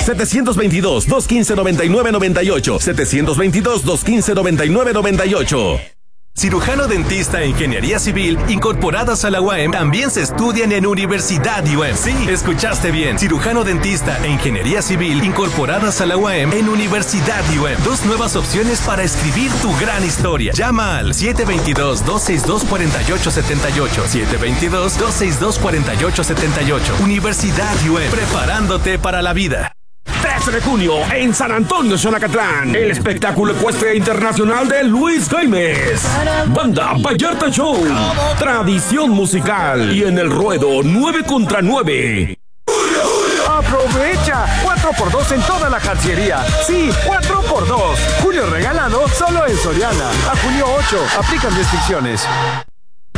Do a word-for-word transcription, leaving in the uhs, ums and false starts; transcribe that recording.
setecientos veintidós, doscientos quince, noventa y nueve noventa y ocho. setecientos veintidós, doscientos quince, noventa y nueve noventa y ocho. Cirujano dentista e ingeniería civil incorporadas a la U A M también se estudian en Universidad U A M. Sí, escuchaste bien. Cirujano dentista e ingeniería civil incorporadas a la U A M en Universidad U A M. Dos nuevas opciones para escribir tu gran historia. Llama al siete veintidós, doscientos sesenta y dos, cuarenta y ocho setenta y ocho. siete veintidós, doscientos sesenta y dos, cuarenta y ocho setenta y ocho. Universidad U A M, preparándote para la vida. trece de junio en San Antonio, Xonacatlán, el espectáculo ecuestre internacional de Luis Jaimes. Banda Vallarta Show, tradición musical y en el ruedo nueve contra nueve. ¡Aprovecha! cuatro por dos en toda la jarciería. Sí, cuatro por dos. Julio regalado solo en Soriana. A junio ocho. Aplican restricciones.